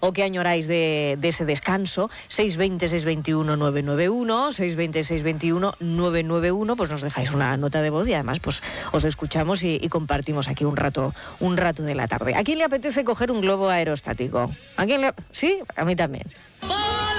o qué añoráis de ese descanso. 620-621-991, 620-621-991, pues nos dejáis una nota de voz y además pues os escuchamos y compartimos aquí un rato de la tarde. ¿A quién le apetece coger un globo aerostático? ¿A quién le... Sí, a mí también.